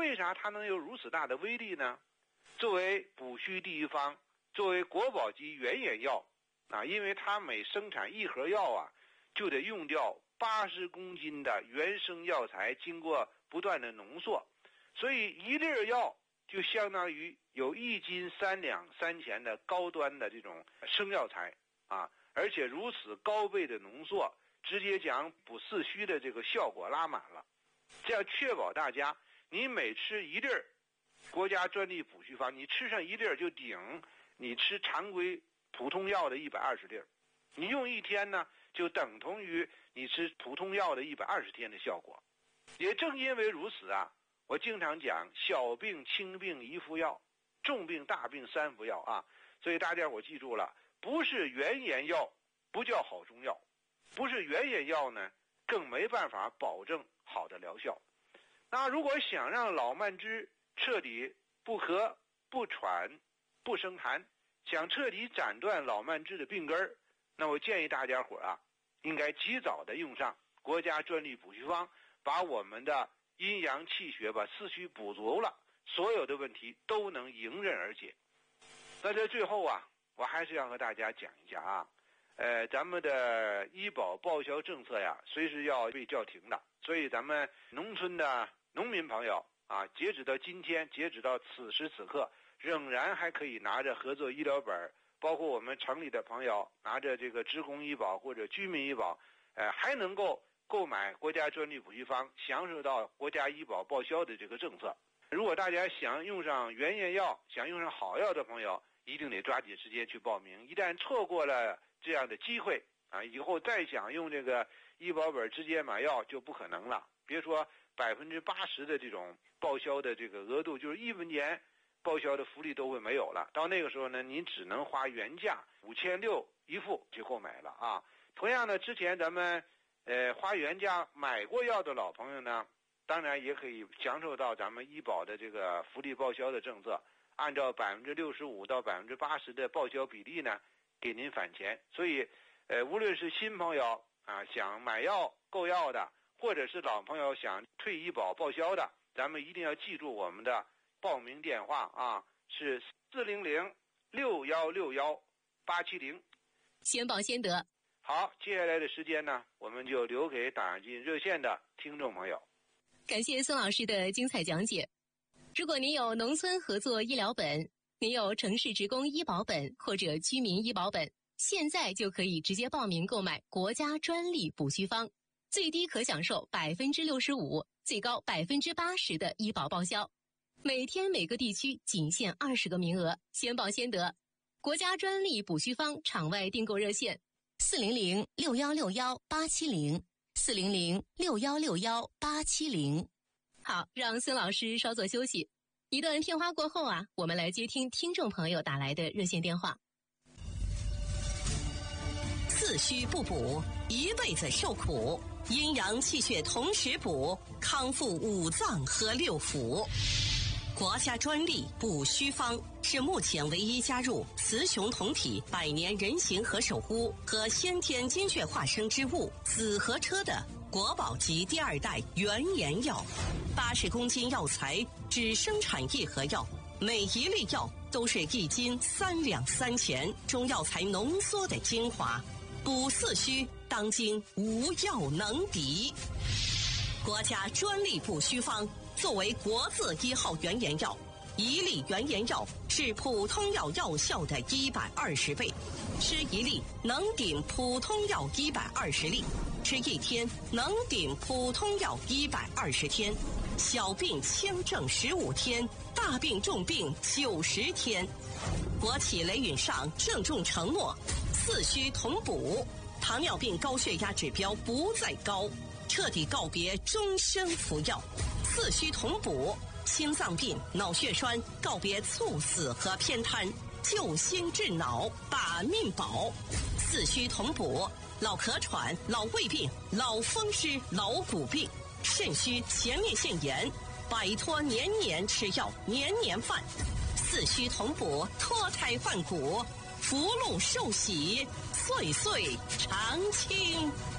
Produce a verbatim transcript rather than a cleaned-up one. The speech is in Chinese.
为啥它能有如此大的威力呢？作为补虚第一方，作为国宝级原研药啊，因为它每生产一盒药啊，就得用掉八十公斤的原生药材，经过不断的浓缩，所以一粒药就相当于有一斤三两三钱的高端的这种生药材啊，而且如此高倍的浓缩，直接将补四虚的这个效果拉满了。这样确保大家，你每吃一粒国家专利补虚方，你吃上一粒就顶你吃常规普通药的一百二十粒，你用一天呢，就等同于你吃普通药的一百二十天的效果。也正因为如此啊，我经常讲小病轻病一服药，重病大病三服药啊。所以大家我记住了，不是原研药不叫好中药，不是原研药呢，更没办法保证好的疗效。那如果想让老慢支彻底不咳不喘不生痰，想彻底斩断老慢支的病根，那我建议大家伙啊，应该及早的用上国家专利补虚方，把我们的阴阳气血把四虚补足了，所有的问题都能迎刃而解。那在最后啊，我还是要和大家讲一下啊，呃，咱们的医保报销政策呀，随时要被叫停的。所以咱们农村的农民朋友啊，截止到今天，截止到此时此刻，仍然还可以拿着合作医疗本，包括我们城里的朋友拿着这个职工医保或者居民医保，呃，还能够购买国家专利补虚方，享受到国家医保报销的这个政策。如果大家想用上原研药，想用上好药的朋友，一定得抓紧时间去报名。一旦错过了这样的机会啊，以后再想用这个医保本直接买药就不可能了。别说百分之八十的这种报销的这个额度，就是一分钱报销的福利都会没有了。到那个时候呢，您只能花原价五千六一副去购买了啊。同样的，之前咱们呃花原价买过药的老朋友呢，当然也可以享受到咱们医保的这个福利报销的政策，按照百分之六十五到百分之八十的报销比例呢，给您返钱。所以，呃，无论是新朋友啊想买药购药的，或者是老朋友想退医保报销的，咱们一定要记住我们的报名电话啊，是四零零六幺六幺八七零， 先报先得。 好，接下来的时间呢，我们就留给打进热线的听众朋友。 感谢孙老师的精彩讲解。如果您有农村合作医疗本，您有城市职工医保本或者居民医保本，现在就可以直接报名购买国家专利补虚方，最低可享受百分之六十五，最高百分之八十的医保报销。每天每个地区仅限二十个名额，先报先得。国家专利补虚方场外订购热线：四零零六幺六幺八七零，四零零六幺六幺八七零。好，让孙老师稍作休息。一段片花过后啊，我们来接听听众朋友打来的热线电话。 四虚不补，一辈子受苦；阴阳气血同时补，康复五脏和六腑。国家专利补虚方是目前唯一加入雌雄同体百年人形和守护和先天精血化生之物紫河车的国宝级第二代原研药。八十公斤药材只生产一盒药，每一粒药都是一斤三两三钱中药材浓缩的精华，补四虚当今无药能敌。国家专利补虚方作为国字一号原研药，一粒原研药是普通药药效的一百二十倍，吃一粒能顶普通药一百二十粒，吃一天能顶普通药一百二十天。小病轻症十五天，大病重病九十天。国企雷允上郑重承诺，四虚同补，糖尿病高血压指标不再高，彻底告别终生服药。四虚同补，心脏病、脑血栓告别猝死和偏瘫，救心治脑，把命保。四虚同补，老咳喘、老胃病、老风湿、老骨病，肾虚、前列腺炎，摆脱年年吃药、年年犯。四虚同补，脱胎换骨，福禄寿喜，岁岁常青。